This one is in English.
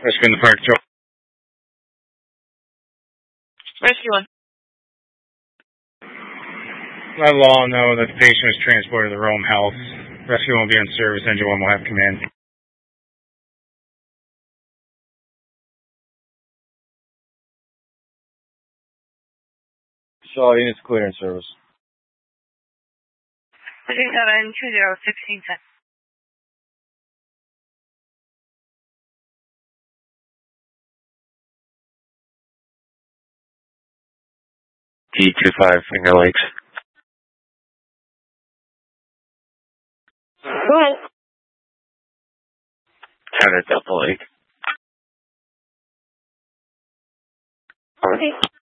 Rescue in the park, Joe. Rescue 1. Let law know that the patient is transported to Rome Health. Rescue won't be in service. Engine 1 will have command. Shaw units clear in service. 37201610. D25 Finger Lakes. Go ahead. Counter Delta Lake. Okay.